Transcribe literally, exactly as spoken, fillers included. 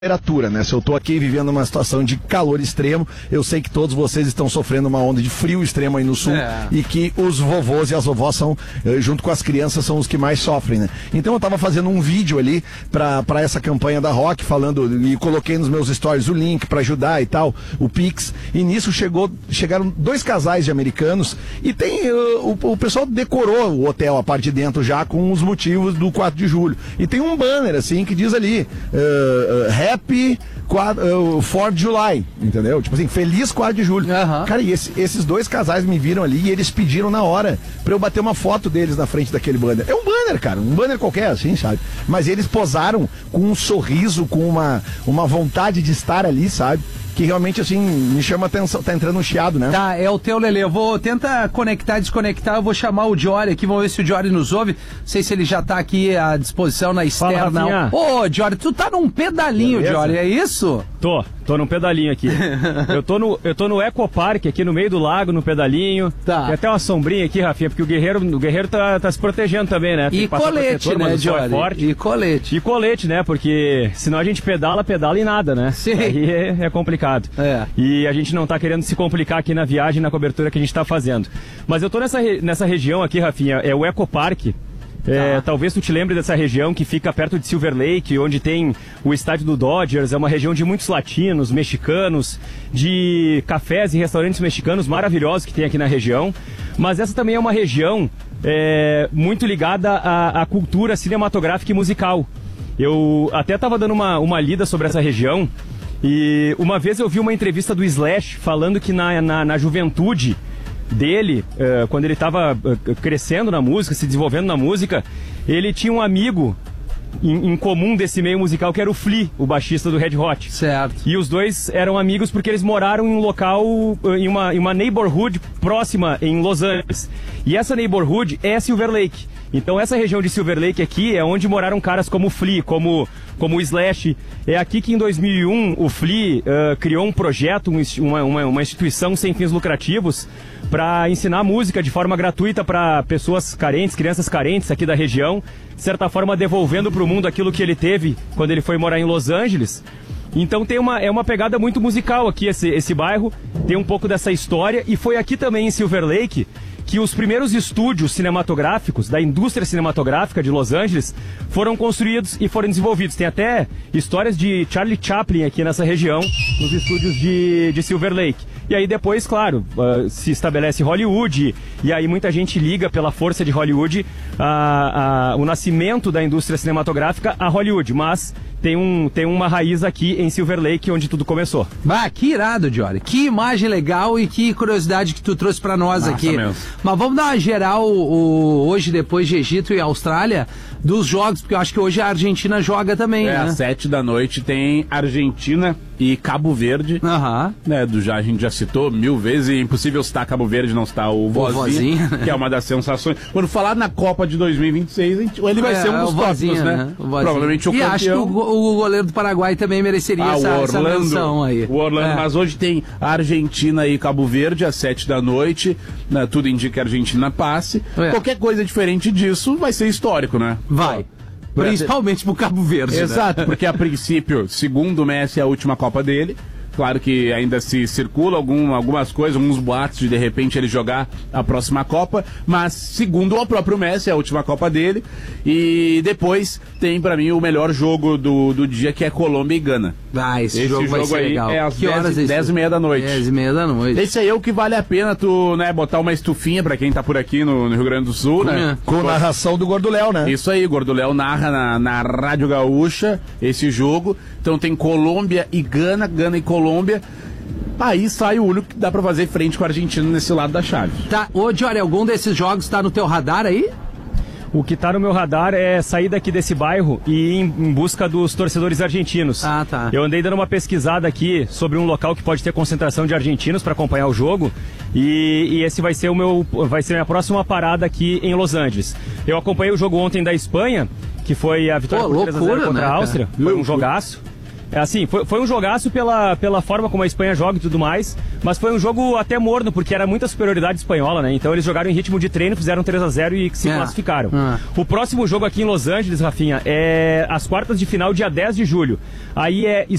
temperatura, né? Se eu tô aqui vivendo uma situação de calor extremo, eu sei que todos vocês estão sofrendo uma onda de frio extremo aí no sul, é. E que os vovôs e as vovós são, junto com as crianças, são os que mais sofrem, né? Então eu tava fazendo um vídeo ali pra, pra essa campanha da Rock, falando, e coloquei nos meus stories o link pra ajudar e tal, o Pix, e nisso chegou, chegaram dois casais de americanos, e tem, uh, o, o pessoal decorou o hotel, a parte de dentro já, com os motivos do quatro de julho, e tem um banner, assim, que diz ali, uh, uh, Happy fourth de July, entendeu? Tipo assim, feliz quatro de julho. Uhum. Cara, e esse, esses dois casais me viram ali e eles pediram na hora pra eu bater uma foto deles na frente daquele banner. É um banner, cara, um banner qualquer, assim, sabe? Mas eles posaram com um sorriso, com uma, uma vontade de estar ali, sabe? Que realmente, assim, me chama a atenção, tá entrando um chiado, né? Tá, é o teu, Lelê. Eu vou tentar conectar, desconectar, eu vou chamar o Jory aqui, vamos ver se o Jory nos ouve. Não sei se ele já tá aqui à disposição na externa. Ô, Jory, tu tá num pedalinho, Jory, é isso? Tô, tô num pedalinho aqui. eu, tô no, eu tô no Ecopark, aqui no meio do lago, no pedalinho. Tá. Tem até uma sombrinha aqui, Rafinha, porque o guerreiro, o guerreiro tá, tá se protegendo também, né? Tem e colete, protetor, né, Jory? É forte. E colete. E colete, né? Porque senão a gente pedala, pedala em nada, né? Sim. Aí é, é complicado. É. E a gente não tá querendo se complicar aqui na viagem, na cobertura que a gente tá fazendo. Mas eu tô nessa, nessa região aqui, Rafinha, é o Ecopark. É, tá. Talvez tu te lembre dessa região que fica perto de Silver Lake, onde tem o estádio do Dodgers. É uma região de muitos latinos, mexicanos, de cafés e restaurantes mexicanos maravilhosos que tem aqui na região. Mas essa também é uma região é, muito ligada à, à cultura cinematográfica e musical. Eu até estava dando uma, uma lida sobre essa região e uma vez eu vi uma entrevista do Slash falando que na, na, na juventude dele, uh, quando ele estava uh, crescendo na música, se desenvolvendo na música, ele tinha um amigo em, em comum desse meio musical que era o Flea, o baixista do Red Hot. Certo. E os dois eram amigos porque eles moraram em um local, uh, em, uma, em uma neighborhood próxima em Los Angeles. E essa neighborhood é Silver Lake. Então essa região de Silver Lake aqui é onde moraram caras como o Flea, como, como o Slash. É aqui que em dois mil e um o Flea uh, criou um projeto, um, uma, uma, uma instituição sem fins lucrativos para ensinar música de forma gratuita para pessoas carentes, crianças carentes aqui da região, de certa forma devolvendo para o mundo aquilo que ele teve quando ele foi morar em Los Angeles. Então tem uma, é uma pegada muito musical aqui esse, esse bairro, tem um pouco dessa história, e foi aqui também em Silver Lake que os primeiros estúdios cinematográficos da indústria cinematográfica de Los Angeles foram construídos e foram desenvolvidos. Tem até histórias de Charlie Chaplin aqui nessa região, nos estúdios de, de Silver Lake. E aí depois, claro, uh, se estabelece Hollywood, e aí muita gente liga pela força de Hollywood a, a, o nascimento da indústria cinematográfica a Hollywood, mas tem, um, tem uma raiz aqui em Silver Lake onde tudo começou. Bah, que irado, Jory. Que imagem legal e que curiosidade que tu trouxe pra nós. Nossa, aqui. Mesmo. Mas vamos dar uma geral o, hoje, depois de Egito e Austrália, dos jogos, porque eu acho que hoje a Argentina joga também, é, né? Às sete da noite tem Argentina e Cabo Verde. Aham. Né, do, já, a gente já citou mil vezes, e é impossível citar Cabo Verde, não citar o Vozinha, o Vozinha, que é uma das sensações. Quando falar na Copa de dois mil e vinte e seis, gente, ele vai é, ser um dos tópicos, né? né? O Provavelmente o e campeão. acho que o, o goleiro do Paraguai também mereceria ah, essa, Orlando, essa menção aí. O Orlando, é. Mas hoje tem Argentina e Cabo Verde às sete da noite, né, tudo indica que a Argentina passe. É. Qualquer coisa diferente disso vai ser histórico, né? Vai. Principalmente pro Cabo Verde. Exato, né? Porque a princípio, segundo o Messi, é a última Copa dele. Claro que ainda se circula algum, algumas coisas, alguns boatos de de repente ele jogar a próxima Copa, mas segundo o próprio Messi, é a última Copa dele. E depois tem pra mim o melhor jogo do, do dia, que é Colômbia e Gana. Ah, esse, esse jogo, jogo vai ser aí legal. É às dez e meia da noite. dez e meia da noite. Esse aí é o que vale a pena tu, né, botar uma estufinha pra quem tá por aqui no, no Rio Grande do Sul, né? Com a narração do Gordo Léo, né? Isso aí, Gordo Léo narra na, na Rádio Gaúcha esse jogo. Então tem Colômbia e Gana, Gana e Colômbia. Aí sai o único que dá pra fazer frente com a Argentina nesse lado da chave. Tá, ô Jory, algum desses jogos tá no teu radar aí? O que tá no meu radar é sair daqui desse bairro e ir em, em busca dos torcedores argentinos. Ah, tá. Eu andei dando uma pesquisada aqui sobre um local que pode ter concentração de argentinos para acompanhar o jogo, e, e esse vai ser o meu, vai ser a minha próxima parada aqui em Los Angeles. Eu acompanhei o jogo ontem da Espanha, que foi a vitória Pô, por três a zero contra, né, a Áustria. Foi um jogaço. É assim, foi, foi um jogaço pela, pela forma como a Espanha joga e tudo mais, mas foi um jogo até morno, porque era muita superioridade espanhola, né? Então eles jogaram em ritmo de treino, fizeram três a zero e se é. classificaram. É. O próximo jogo aqui em Los Angeles, Rafinha, é as quartas de final, dia dez de julho. Aí é